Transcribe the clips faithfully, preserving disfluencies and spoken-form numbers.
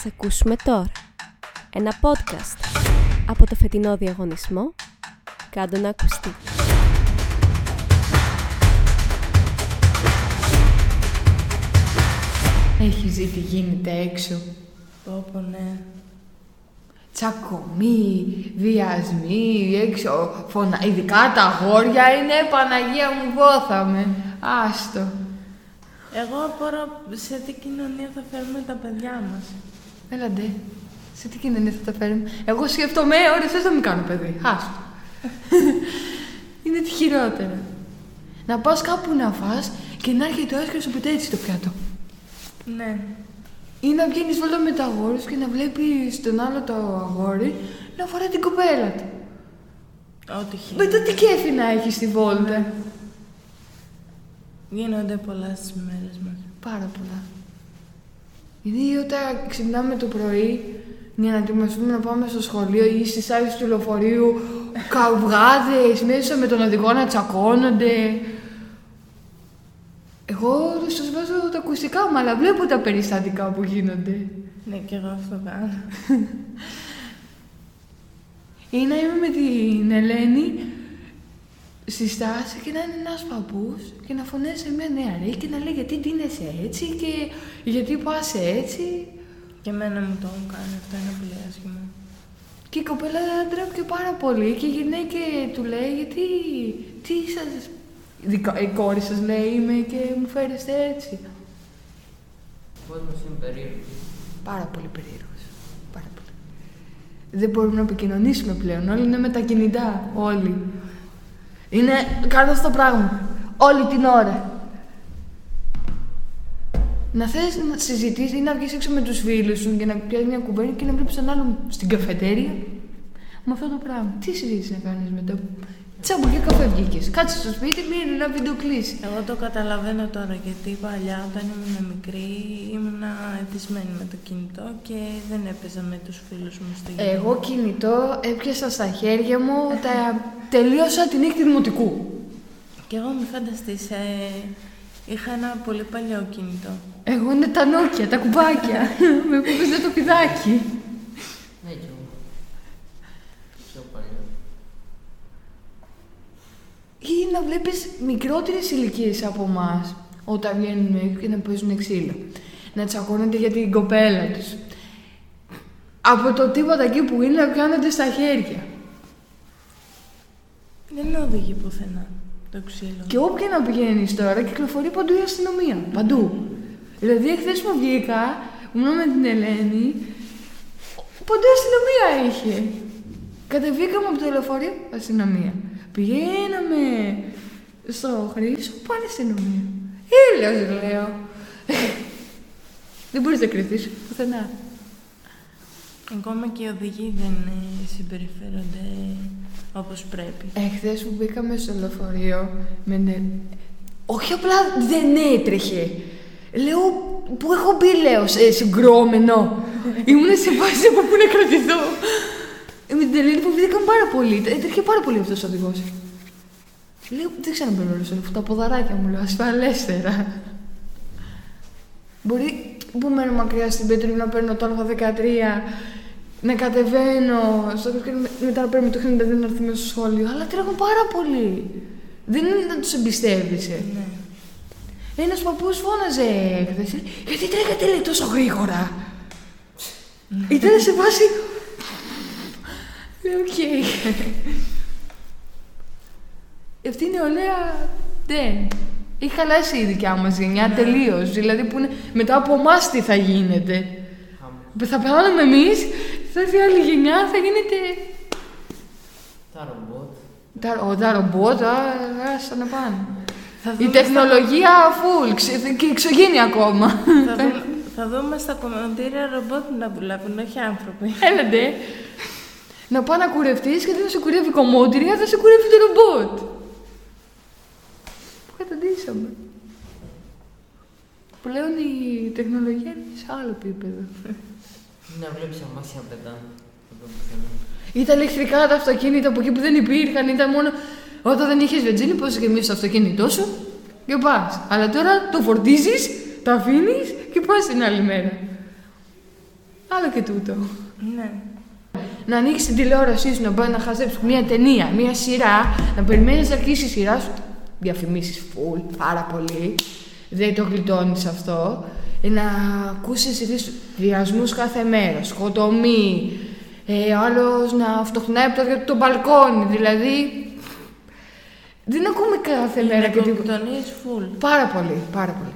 Ας ακούσουμε τώρα ένα podcast από το φετινό διαγωνισμό «Κάντο να ακουστεί». Έχεις δει τι γίνεται έξω? Πω πω, ναι. Τσακωμοί, βιασμοί, έξω φωνα... Ειδικά τα αγόρια είναι Παναγία μου βόθαμε. Άστο. Εγώ απορώ σε τι κοινωνία θα φέρουμε τα παιδιά μας. Έλα ντε. Σε τι κοινωνία θα τα φέρουμε? Εγώ σκέφτομαι, ώρες θες να μην κάνω παιδί. Άστο. Είναι τη χειρότερα. Να πας κάπου να φας και να έρχεται ο άσχερος και σου πετάει έτσι το πιάτο. Ναι. Ή να βγαίνεις βόλτα με τα αγόρια σου και να βλέπεις τον άλλο το αγόρι να φοράει την κοπέλα του. Ό,τι χειρότερο. Μετά τι κέφι να έχεις στη βόλτα. Ναι. Γίνονται πολλά στις μέρες μας. Πάρα πολλά. Γιατί όταν ξυπνάμε το πρωί για να ετοιμαστούμε να πάμε στο σχολείο ή στις άδειες του λεωφορείου, καυγάδες μέσα με τον οδηγό να τσακώνονται. Εγώ σας βάζω τα ακουστικά μου, αλλά βλέπω τα περιστατικά που γίνονται. Ναι, και εγώ αυτό κάνω. Ή να είμαι με την Ελένη στη στάση και να είναι ένας παππούς και να φωνέσει μια νεαρή και να λέει γιατί ντύνεσαι έτσι και γιατί πας έτσι. Και εμένα μου το έχουν κάνει, αυτό είναι πολύ άσχημο. Και η κοπέλα ντρέπηκε πάρα πολύ και η γυναίκα του λέει γιατί, τι σας, η κόρη σας λέει είμαι και μου φέρεστε έτσι. Ο κόσμος είναι περίεργος. Πάρα πολύ περίεργος, πάρα πολύ. Δεν μπορούμε να επικοινωνήσουμε πλέον, όλοι είναι με τα κινητά, όλοι. Είναι κάνω αυτό το πράγμα, όλη την ώρα. Να θες να συζητήσεις ή να βγεις έξω με τους φίλους σου και να πιάσεις μια κουβέντα και να βλέπεις τον άλλον στην καφετέρια με αυτό το πράγμα. Τι συζήτηση να κάνεις μετά? Τσάμπο και καφέ βγήκες. Κάτσε στο σπίτι, μείνει να βιντεοκλείσει. Εγώ το καταλαβαίνω τώρα γιατί παλιά όταν ήμουν μικρή ήμουν εθισμένη με το κινητό και δεν έπαιζα με τους φίλους μου στο γυμνάσιο. Εγώ κινητό έπιασα στα χέρια μου, τα τελείωσα την νύχτα δημοτικού. Και εγώ μη φανταστείς, ε, είχα ένα πολύ παλιό κινητό. Εγώ είναι τα νόκια, τα κουμπάκια, με που έπαιζε το πηδάκι. Ναι, κι εγώ. Πιο παλιό. Ή να βλέπεις μικρότερες ηλικίες από εμάς όταν βγαίνουν και να παίζουν ξύλο. Να τσακώνονται για την κοπέλα τους. Από το τίποτα εκεί που είναι να πιάνονται στα χέρια. Δεν οδηγεί πουθενά το ξύλο. Και όποια να πηγαίνεις τώρα, κυκλοφορεί παντού η αστυνομία. Παντού. Δηλαδή, εχθές που βγήκα, ήμουν με την Ελένη, παντού η αστυνομία είχε. Κατεβήκαμε από το λεωφορείο, αστυνομία. Πηγαίναμε στο Χρήσο, πάλι αστυνομία. Έλεος, λέω. Δεν μπορείς να κρυφτείς πουθενά. Ακόμα και οι οδηγοί δεν συμπεριφέρονται όπως πρέπει. Εχθές που μπήκαμε στο λεωφορείο, με νε... όχι απλά δεν έτρεχε. Λέω, που έχω μπει, λέω, σε συγκρόμενο. Ήμουν σε βάση από πού να κρατηθώ. Με την Ελένη φοβήθηκαν πάρα πολύ. Έτρεχε πάρα πολύ αυτός ο οδηγός. Λέω, δεν ξαναμπαίνω όλο αυτό. Τα ποδαράκια μου, λέω, ασφαλέστερα. Μπορεί που μένω μακριά στην Πέτρου να παίρνω το Α δεκατρία, να κατεβαίνω, στο και μετά να παίρνω το χέρι να έρθει μέσα στο σχολείο. Αλλά τρέχουν πάρα πολύ. Δεν είναι να τους εμπιστεύεσαι. Ναι. Ένας παππούς φώναζε χθες. Γιατί τρέχετε, λέει, τόσο γρήγορα? Ήταν σε βάση. Λέω, οκ. Αυτή η νεολαία δεν. Έχει χαλάσει η δικιά μας γενιά, ναι, τελείως. Δηλαδή που είναι, μετά από εμάς τι θα γίνεται. Άμε. Θα πεθάνουμε εμείς, θα έρθει άλλη γενιά, θα γίνεται. Τα ρομπότ. Τα, ο, τα ρομπότ, άστα να πάνε. Η τεχνολογία στα... full, και εξωγήινη ακόμα. Θα, δούμε, θα δούμε στα κομμωτήρια ρομπότ να δουλεύουν, όχι άνθρωποι. Έλατε. Να πάει να κουρευτείς και δεν θα σε κουρεύει η κομμότηρια, θα σε κουρεύει το ρομπότ. Που καταντήσαμε. Πλέον η τεχνολογία είναι σε άλλο επίπεδο. Να βλέπεις αμάξια πετάνε. Ή τα ηλεκτρικά τα αυτοκίνητα από εκεί που δεν υπήρχαν, ήταν μόνο όταν δεν είχες βενζίνη, πώς γεμίσεις το αυτοκίνητό σου και πας. Αλλά τώρα το φορτίζεις, το αφήνεις και πας την άλλη μέρα. Άλλο και τούτο. Ναι. Να ανοίξεις την τηλεόρασή σου, να πάει να χαζέψεις μια ταινία, μια σειρά, να περιμένεις να αρχίσει η σειρά σου. Διαφημίσεις full, πάρα πολύ. Δεν το γλιτώνεις αυτό. Να ακούσεις βιασμούς κάθε μέρα, σκοτωμή. Ε, άλλος να αυτοχνάει από το, το μπαλκόνι, δηλαδή. Δεν ακούμε κάθε μέρα και τίποτα. Full. Πάρα πολύ, πάρα πολύ.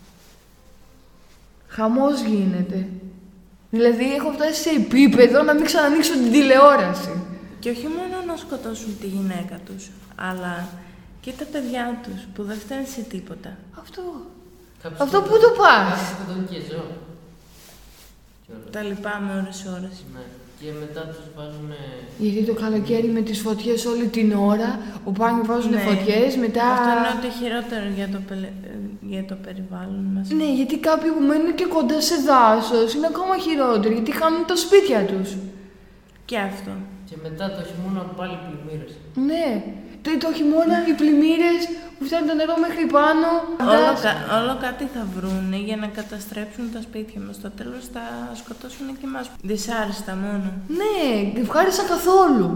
Χαμός γίνεται. Δηλαδή έχω φτάσει σε επίπεδο να μην ξανανοίξω την τηλεόραση. Και όχι μόνο να σκοτώσουν τη γυναίκα τους, αλλά και τα παιδιά τους που δεν φταίνουν σε τίποτα. Αυτό. Κάποιος Αυτό σκοτώ- πού το πας. Κάποιος σκοτώνει και ζώα. Και όλα. Τα λυπάμαι ώρες ώρες. Ναι. Και μετά τους βάζουν. Γιατί το καλοκαίρι με τις φωτιές όλη την ώρα, ο πάνε βάζουν Ναι. φωτιές, μετά... Αυτό είναι ό,τι χειρότερο για το, πελε- για το περιβάλλον μας. Ναι, γιατί κάποιοι που μένουν και κοντά σε δάσος είναι ακόμα χειρότερο, γιατί χάνουν τα σπίτια τους. Και αυτό. Και μετά το χειμώνα πάλι πλημμύρες. Ναι, το, το χειμώνα οι πλημμύρες που φτάνει το νερό μέχρι πάνω. Όλο, δάσ- κα- όλο κάτι θα βρούνε για να καταστρέψουν τα σπίτια μας. Στο τέλος θα σκοτώσουν και εμάς. Δυσάρεστα μόνο. Ναι, δεν ευχάρισα καθόλου.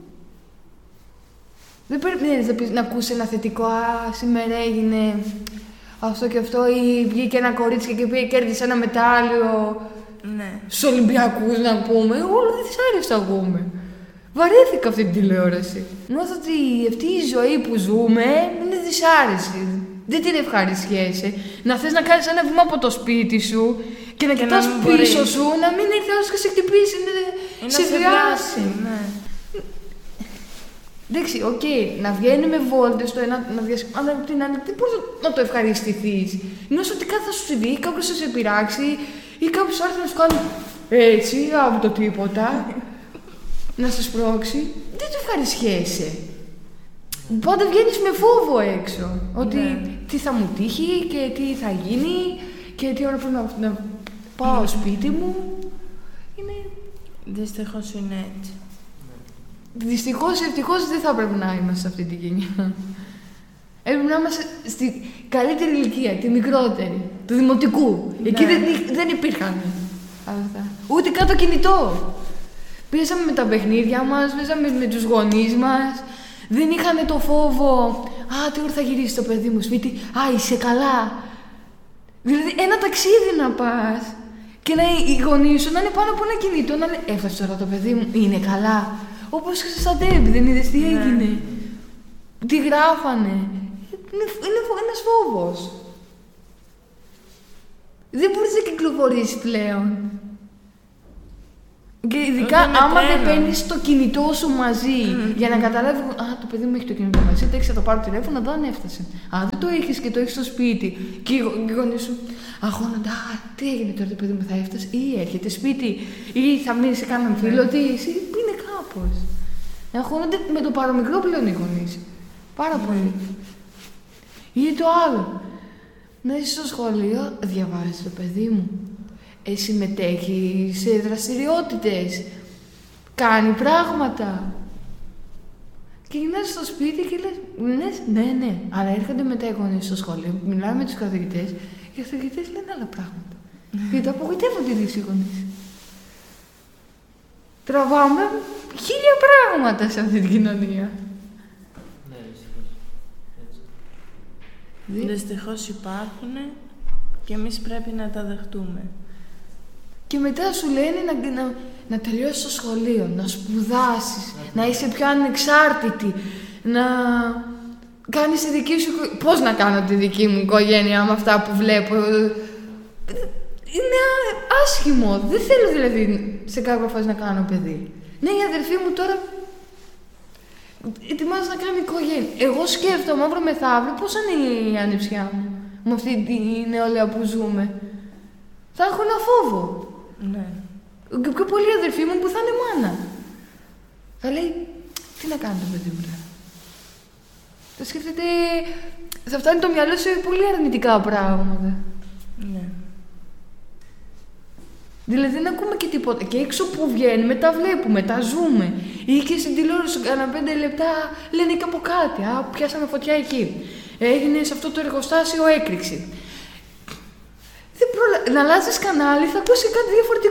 Δεν περιμένεις να, πεις- να ακούσει ένα θετικό, α, σήμερα έγινε αυτό και αυτό, ή βγήκε ένα κορίτσι και πήγε κέρδισε ένα μετάλλιο Ναι. στους Ολυμπιακούς, να πούμε. Όλο δυσάρεστα ακούμε. Βαρέθηκα αυτή την τηλεόραση. Νιώθω ότι αυτή η ζωή που ζούμε είναι δυσάρεστη. Δεν την ευχαριστιέσαι. Να θες να κάνεις ένα βήμα από το σπίτι σου και να Και κοιτάς να μην πίσω μπορείς. σου, να μην έρθει άλλος και σε χτυπήσει, να Είναι σε σε βιάσει. βλάση, ναι. Εντάξει, οκ, να βγαίνει με βόλτες το ένα, να διασ... αλλά απ' την άλλη, δεν μπορείς να το ευχαριστηθείς. Νιώθω ότι κάτι θα σου συμβεί, κάποιος θα σε πειράξει ή κάποιος θα έρθει να σου κάνει έτσι, από το τίποτα, να σε σπρώξει. Δεν το ευχαριστιέσαι. Πάντα βγαίνεις με φόβο έξω. Ότι Ναι. τι θα μου τύχει και τι θα γίνει και τι ώρα πρέπει να, να πάω σπίτι μου. Είναι... Δυστυχώς είναι έτσι. Δυστυχώς ή ευτυχώς δεν θα πρέπει να είμαστε σε αυτή την γενιά. Έπρεπε να είμαστε στη καλύτερη ηλικία, τη μικρότερη, του δημοτικού. Εκεί Ναι. δεν, δεν υπήρχαν αυτά. Ούτε καν το κινητό. Πήγαμε με τα παιχνίδια μας, παίζαμε με τους γονείς μας. Δεν είχαν το φόβο, α, τι ώρα θα γυρίσει το παιδί μου σπίτι, α, είσαι καλά. Δηλαδή ένα ταξίδι να πας και να οι γονείς σου να είναι πάνω από ένα κινητό, να λέει, έφτασε τώρα το παιδί μου, είναι καλά. Όπως και στα τέμπη, δεν είδες τι έγινε. Τι γράφανε. Είναι, είναι φο- ένας φόβος. Δεν μπορείς να κυκλοφορήσεις πλέον. Και ειδικά Ούτε με άμα δεν τρένο. παίρνεις το κινητό σου μαζί για να καταλάβει, α, το παιδί μου έχει το κινητό μαζί, το έχεις, θα το πάρω τηλέφωνο, εδώ αν έφτασε. Α, δεν το έχεις και το έχεις στο σπίτι. Και οι γο- οι γονείς σου αγχώνονται, α, τι έγινε τώρα, το παιδί μου θα έφτασε, ή έρχεται σπίτι, ή θα μείνει σε κανέναν φίλο της, ή είναι κάπως. Αγχώνονται με το παραμικρό πλέον οι γονείς. Πάρα πολύ. Ή το άλλο. Να είσαι στο σχολείο, διαβάζεις το παιδί μου. Ε, συμμετέχει σε δραστηριότητες. Κάνει πράγματα. Και γυρνάς στο σπίτι και λες, λες, ναι, ναι. Αλλά έρχονται μετά οι γονείς στο σχολείο, μιλάμε με τους καθηγητές και οι καθηγητές λένε άλλα πράγματα. Γιατί απογοητεύονται οι γονείς. Τραβάμε χίλια πράγματα σε αυτή την κοινωνία. Ναι, δυστυχώς. Έτσι. Δι- Δυστυχώς υπάρχουν και εμείς πρέπει να τα δεχτούμε. Και μετά σου λένε να, να, να τελειώσεις το σχολείο, να σπουδάσεις, να είσαι πιο ανεξάρτητη, να κάνεις τη δική σου οικο- πώς να κάνω τη δική μου οικογένεια με αυτά που βλέπω. Είναι α- άσχημο. Δεν θέλω δηλαδή σε κάποια φάση να κάνω παιδί. Ναι, η αδερφή μου τώρα ετοιμάζει να κάνει οικογένεια. Εγώ σκέφτομαι αύριο μεθαύριο πώς θα είναι η ανεψιά μου με αυτή τη νεολαία που ζούμε. Θα έχω ένα φόβο. Ναι. Και πιο πολύ η αδερφή μου που θα είναι μάνα. Θα λέει, τι να κάνει το παιδί μου τώρα. Θα σκέφτεται, θα φτάνει το μυαλό σε πολύ αρνητικά πράγματα. Ναι. Δηλαδή δεν ακούμε και τίποτα. Και έξω που βγαίνουμε, τα βλέπουμε, τα ζούμε. Ή και στην τηλεόραση, κάνα πέντε λεπτά λένε και από κάτι. Α, πιάσαμε φωτιά εκεί. Έγινε σε αυτό το εργοστάσιο έκρηξη. Δεν προλα... Να αλλάζεις κανάλι, θα ακούσει κάτι διαφορετικό.